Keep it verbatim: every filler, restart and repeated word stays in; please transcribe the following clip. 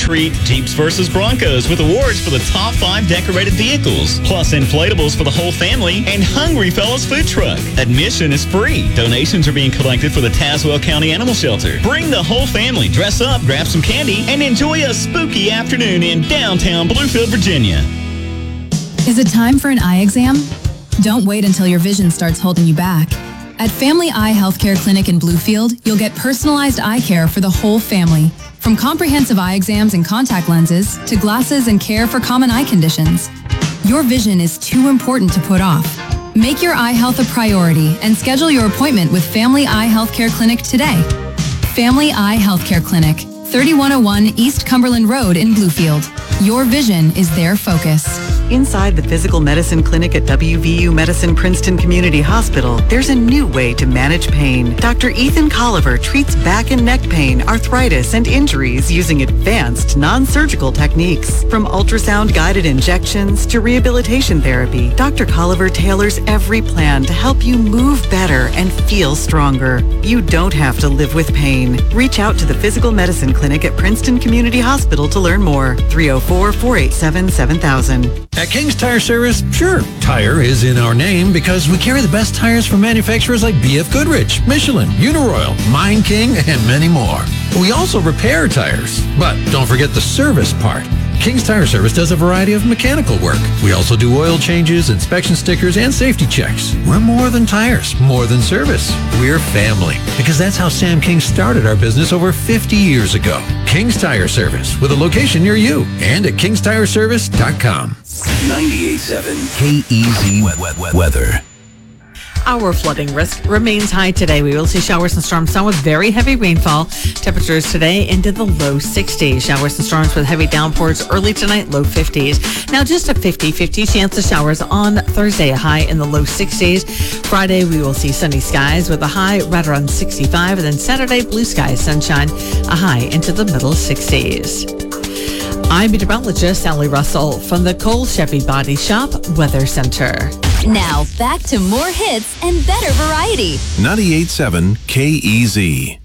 treat Jeeps versus Broncos with awards for the top five decorated vehicles, plus inflatables for the whole family, and Hungry Fellas Food Truck. Admission is free. Donations are being collected for the Tazewell County Animal Shelter. Bring the whole family, dress up, grab some candy, and enjoy a spooky afternoon in downtown Bluefield, Virginia. Is it time for an eye exam? Don't wait until your vision starts holding you back. At Family Eye Healthcare Clinic in Bluefield, you'll get personalized eye care for the whole family. From comprehensive eye exams and contact lenses to glasses and care for common eye conditions. Your vision is too important to put off. Make your eye health a priority and schedule your appointment with Family Eye Healthcare Clinic today. Family Eye Healthcare Clinic, thirty-one oh one East Cumberland Road in Bluefield. Your vision is their focus. Inside the Physical Medicine Clinic at W V U Medicine Princeton Community Hospital, there's a new way to manage pain. Doctor Ethan Colliver treats back and neck pain, arthritis, and injuries using advanced non-surgical techniques. From ultrasound-guided injections to rehabilitation therapy, Doctor Colliver tailors every plan to help you move better and feel stronger. You don't have to live with pain. Reach out to the Physical Medicine Clinic at Princeton Community Hospital to learn more. three oh four, four eight seven, seven thousand. At King's Tire Service, sure, tire is in our name because we carry the best tires from manufacturers like B F Goodrich, Michelin, Uniroyal, Mine King, and many more. We also repair tires, but don't forget the service part. King's Tire Service does a variety of mechanical work. We also do oil changes, inspection stickers, and safety checks. We're more than tires, more than service. We're family, because that's how Sam King started our business over fifty years ago. King's Tire Service, with a location near you, and at kings tire service dot com. ninety-eight point seven K E Z weather. Our flooding risk remains high today. We will see showers and storms, some with very heavy rainfall. Temperatures today into the low sixties. Showers and storms with heavy downpours early tonight, low fifties. Now just a fifty-fifty chance of showers on Thursday, a high in the low sixties. Friday, we will see sunny skies with a high right around sixty-five. And then Saturday, blue skies, sunshine, a high into the middle sixties. I'm meteorologist Sally Russell from the Cole Chevy Body Shop Weather Center. Now, back to more hits and better variety. ninety-eight point seven K E Z.